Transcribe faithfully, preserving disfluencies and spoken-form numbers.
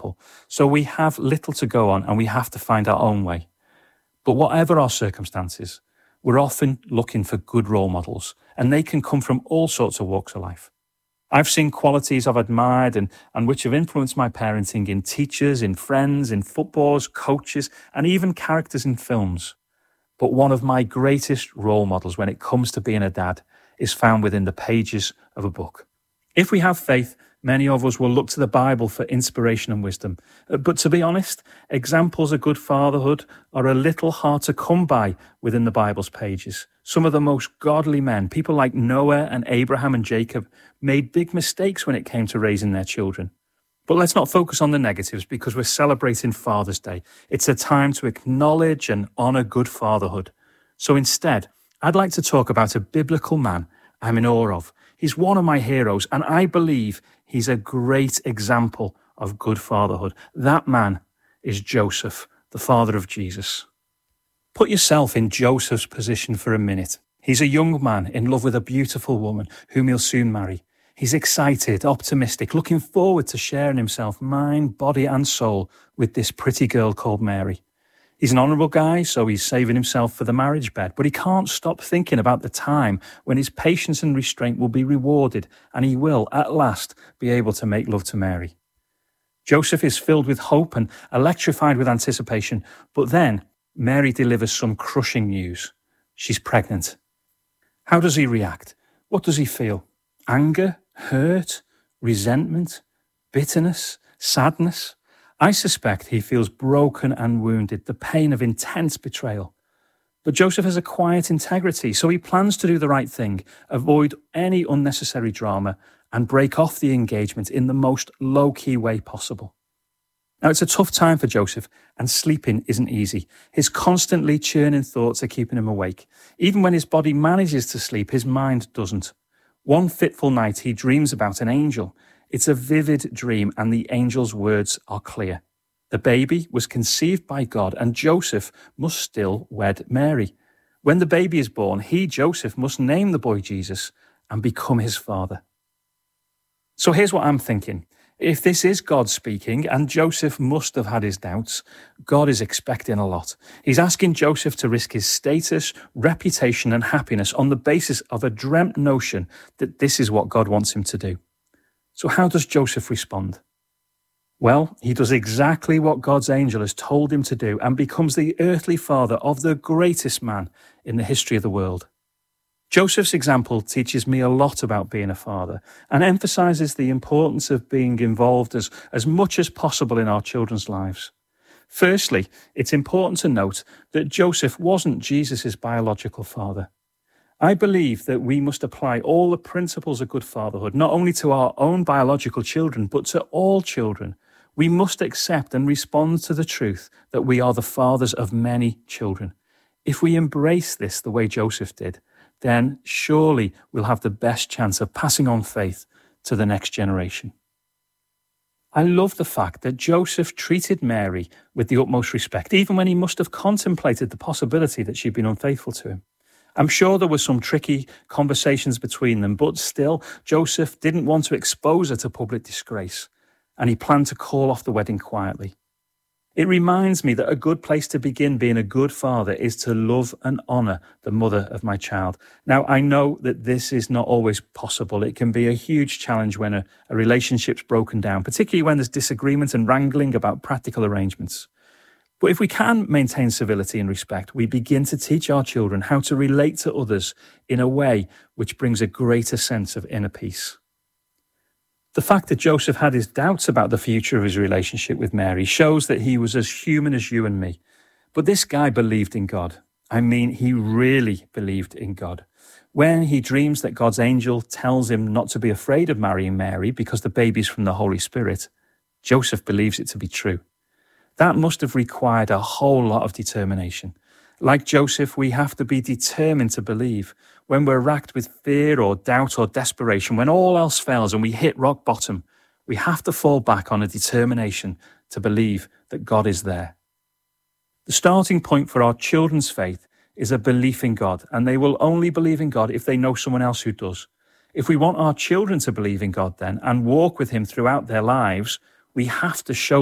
example. So we have little to go on and we have to find our own way. But whatever our circumstances, we're often looking for good role models, and they can come from all sorts of walks of life. I've seen qualities I've admired and, and which have influenced my parenting in teachers, in friends, in footballers, coaches, and even characters in films. But one of my greatest role models when it comes to being a dad is found within the pages of a book. If we have faith, many of us will look to the Bible for inspiration and wisdom. But to be honest, examples of good fatherhood are a little hard to come by within the Bible's pages. Some of the most godly men, people like Noah and Abraham and Jacob, made big mistakes when it came to raising their children. But let's not focus on the negatives because we're celebrating Father's Day. It's a time to acknowledge and honour good fatherhood. So instead, I'd like to talk about a biblical man I'm in awe of. He's one of my heroes, and I believe he's a great example of good fatherhood. That man is Joseph, the father of Jesus. Put yourself in Joseph's position for a minute. He's a young man in love with a beautiful woman whom he'll soon marry. He's excited, optimistic, looking forward to sharing himself, mind, body and soul, with this pretty girl called Mary. He's an honourable guy, so he's saving himself for the marriage bed, but he can't stop thinking about the time when his patience and restraint will be rewarded and he will, at last, be able to make love to Mary. Joseph is filled with hope and electrified with anticipation, but then Mary delivers some crushing news. She's pregnant. How does he react? What does he feel? Anger? Hurt? Resentment? Bitterness? Sadness? I suspect he feels broken and wounded, the pain of intense betrayal. But Joseph has a quiet integrity, so he plans to do the right thing, avoid any unnecessary drama, and break off the engagement in the most low-key way possible. Now, it's a tough time for Joseph, and sleeping isn't easy. His constantly churning thoughts are keeping him awake. Even when his body manages to sleep, his mind doesn't. One fitful night, he dreams about an angel. It's a vivid dream, and the angel's words are clear. The baby was conceived by God, and Joseph must still wed Mary. When the baby is born, he, Joseph, must name the boy Jesus and become his father. So here's what I'm thinking. If this is God speaking, and Joseph must have had his doubts, God is expecting a lot. He's asking Joseph to risk his status, reputation, and happiness on the basis of a dreamt notion that this is what God wants him to do. So how does Joseph respond? Well, he does exactly what God's angel has told him to do and becomes the earthly father of the greatest man in the history of the world. Joseph's example teaches me a lot about being a father and emphasises the importance of being involved as, as much as possible in our children's lives. Firstly, it's important to note that Joseph wasn't Jesus' biological father. I believe that we must apply all the principles of good fatherhood, not only to our own biological children, but to all children. We must accept and respond to the truth that we are the fathers of many children. If we embrace this the way Joseph did, then surely we'll have the best chance of passing on faith to the next generation. I love the fact that Joseph treated Mary with the utmost respect, even when he must have contemplated the possibility that she'd been unfaithful to him. I'm sure there were some tricky conversations between them, but still, Joseph didn't want to expose her to public disgrace, and he planned to call off the wedding quietly. It reminds me that a good place to begin being a good father is to love and honour the mother of my child. Now, I know that this is not always possible. It can be a huge challenge when a, a relationship's broken down, particularly when there's disagreement and wrangling about practical arrangements. But if we can maintain civility and respect, we begin to teach our children how to relate to others in a way which brings a greater sense of inner peace. The fact that Joseph had his doubts about the future of his relationship with Mary shows that he was as human as you and me. But this guy believed in God. I mean, he really believed in God. When he dreams that God's angel tells him not to be afraid of marrying Mary because the baby's from the Holy Spirit, Joseph believes it to be true. That must have required a whole lot of determination. Like Joseph, we have to be determined to believe. When we're racked with fear or doubt or desperation, when all else fails and we hit rock bottom, we have to fall back on a determination to believe that God is there. The starting point for our children's faith is a belief in God, and they will only believe in God if they know someone else who does. If we want our children to believe in God then and walk with him throughout their lives, we have to show